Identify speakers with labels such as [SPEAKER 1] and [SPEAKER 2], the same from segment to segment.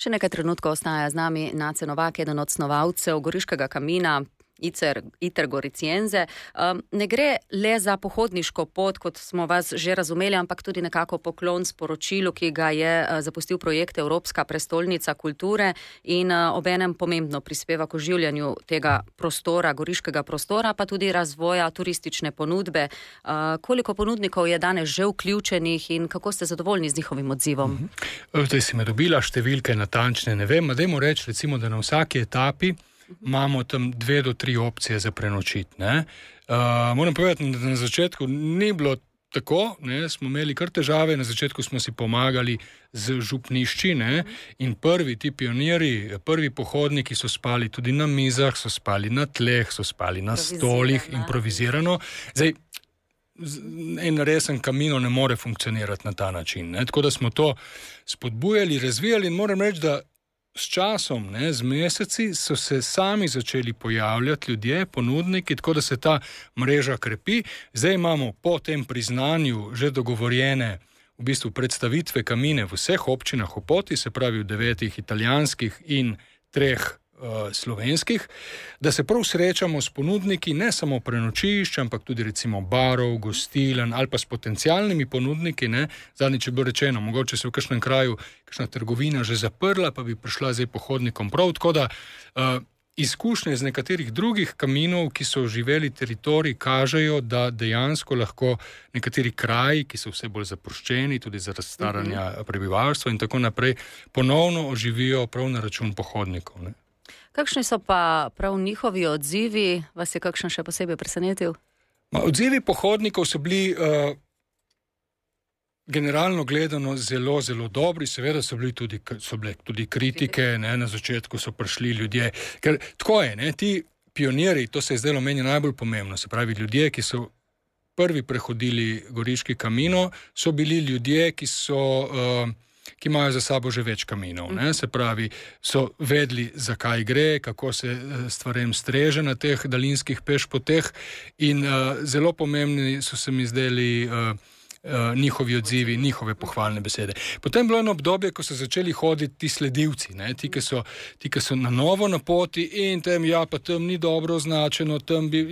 [SPEAKER 1] Še nekaj trenutkov ostaja z nami Nace Novak, eden od snovalcev Goriškega kamina, Iter Goriciense. Ne gre le za pohodniško pot, kot smo vas že razumeli, ampak tudi nekako poklon sporočilu, ki ga je zapustil projekt Evropska prestolnica kulture in obenem pomembno prispeva k oživljanju tega prostora, goriškega prostora, pa tudi razvoja turistične ponudbe. Koliko ponudnikov je danes že vključenih in kako ste zadovoljni z njihovim odzivom?
[SPEAKER 2] Zdaj si me dobila številke natančne, ne vem, dajmo reči recimo, da na vsaki etapi imamo tam 2 do 3 opcije za prenočiti. Moram povedati, da na začetku ni bilo tako, smo imeli kar težave, na začetku smo si pomagali z župnišči, in prvi ti pionirji, prvi pohodniki so spali tudi na mizah, so spali na tleh, so spali na stolih, improvizirano. Zdaj, en resen kamino ne more funkcionirati na ta način. Tako da smo to spodbujali, razvijali in moram reči, da s časom, z meseci, so se sami začeli pojavljati ljudje, ponudniki, tako da se ta mreža krepi. Zdaj imamo po tem priznanju že dogovorjene v bistvu predstavitve kamine v vseh občinah v poti, se pravi v 9 italijanskih in 3 slovenskih, da se prav srečamo s ponudniki ne samo prenočišč, ampak tudi recimo barov, gostilen ali pa s potencialnimi ponudniki. Zadnjič je bilo rečeno, mogoče se v kakšnem kraju kakšna trgovina že zaprla, pa bi prišla zdaj pohodnikom prav. Tako da izkušnje z nekaterih drugih kaminov, ki so živeli teritorij, kažejo, da dejansko lahko nekateri kraji, ki so vse bolj zapuščeni, tudi zaradi staranja prebivalstva in tako naprej, ponovno oživijo prav na račun pohodnikov.
[SPEAKER 1] Kakšni so pa prav njihovi odzivi? Vas je kakšen še posebej presenetil?
[SPEAKER 2] Odzivi pohodnikov so bili generalno gledano zelo, zelo dobri. Seveda so bile tudi kritike, na začetku so prišli ljudje. Ker tako je, ti pionirji, to se je zdelo meni najbolj pomembno, se pravi ljudje, ki so prvi prehodili Goriški kamino, so bili ljudje, ki imajo za sabo že več kaminov. Se pravi, so vedeli, zakaj gre, kako se stvarem streže na teh daljinskih pešpoteh in zelo pomembni so se mi zdeli njihovi odzivi, njihove pohvalne besede. Potem bilo eno obdobje, ko so začeli hoditi ti sledilci, ti, ki so na novo na poti in tam ni dobro označeno, tam bi,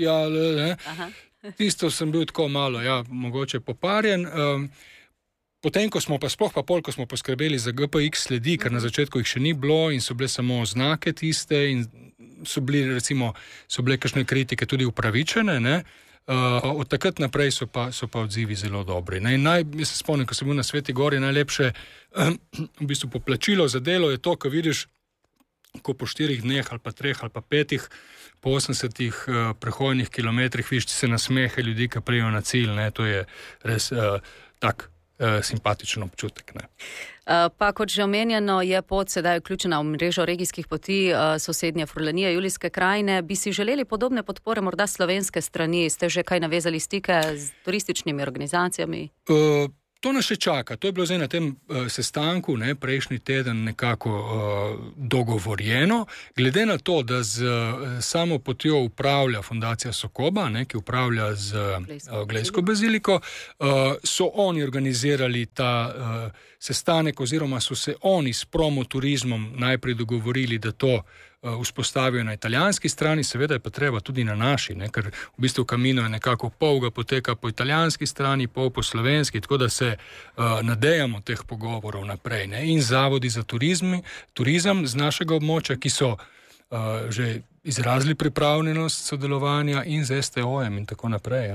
[SPEAKER 2] Tisto sem bil tako malo, mogoče poparjen. Potem, ko smo ko smo poskrbeli za GPX sledi, ker na začetku jih še ni bilo in so bile samo oznake tiste in so bile kakšne kritike tudi upravičene, od takrat naprej so pa odzivi zelo dobri. Jaz se spomnim, ko sem bil na Sveti Gori, najlepše v bistvu poplačilo za delo je to, ko vidiš, ko po 4 dneh ali pa 3 ali pa 5 po 80 prehojenih kilometrih vidiš se nasmehe ljudi, ki prijo na cilj. To je res tak simpatičen občutek.
[SPEAKER 1] Pa kot že omenjeno, je pot sedaj vključena v mrežo regijskih poti sosednje Furlanije, Julijske krajine. Bi si želeli podobne podpore morda slovenske strani? Ste že kaj navezali stike z turističnimi organizacijami?
[SPEAKER 2] To nas še čaka. To je bilo zdaj na tem sestanku, prejšnji teden nekako dogovorjeno. Glede na to, da z samo potjo upravlja Fundacija Sokoba, ki upravlja z Glejsko baziliko, so oni organizirali ta sestanek oziroma so se oni s promoturizmom najprej dogovorili, da to vzpostavijo na italijanski strani, seveda je pa treba tudi na naši, ker v bistvu kamino je nekako pol ga poteka po italijanski strani, pol po slovenski, tako da se nadejamo teh pogovorov naprej. In zavodi za turizem z našega območja, ki so že izrazili pripravljenost sodelovanja in z STO-jem in tako naprej.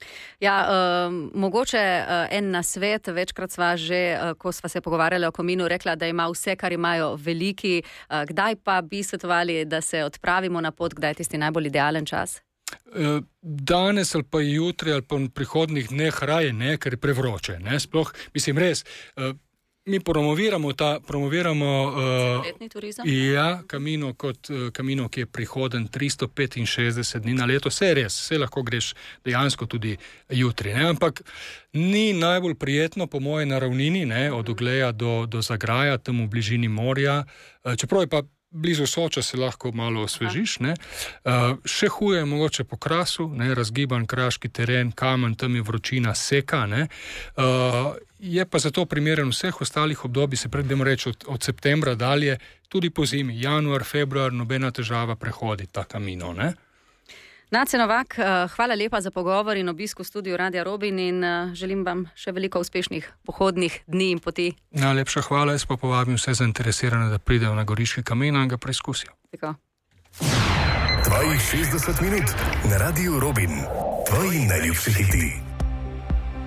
[SPEAKER 1] Mogoče en nasvet, večkrat sva že, ko sva se pogovarjali o kaminu, rekla, da ima vse, kar imajo veliki. Kdaj pa bi svetovali, da se odpravimo na pot, kdaj je tisti najbolj idealen čas?
[SPEAKER 2] Danes ali pa jutri ali pa v prihodnih dneh raje ne, ker je prevroče. Sploh, mislim res, mi promoviramo
[SPEAKER 1] letni turizem?
[SPEAKER 2] Kamino kot kamino, ki je prihoden 365 dni na leto. Vse je res, vse lahko greš dejansko tudi jutri. Ampak ni najbolj prijetno, po moje, na ravnini, od Ogleja do Zagraja, tam v bližini morja. Čeprav je pa blizu Soča, se lahko malo osvežiš. Še huje mogoče po Krasu, razgiban kraški teren, kamen, tam je vročina, seka. je pa zato primeren vseh ostalih obdobij, se predemo reči od septembra dalje, tudi po zimi, januar, februar, nobena težava prehodi ta Camino, ne?
[SPEAKER 1] Nace Novak, hvala lepa za pogovor in obisk v studiu Radia Robin in želim vam še veliko uspešnih pohodnih dni in poti.
[SPEAKER 2] Najlepša hvala, jaz pa povabim vse zainteresirane, da pridejo na Goriški Camino in ga preizkusijo.
[SPEAKER 1] Tako.
[SPEAKER 3] Tvojih 60 minut na Radiu Robin. Tvoji najljubši hiti.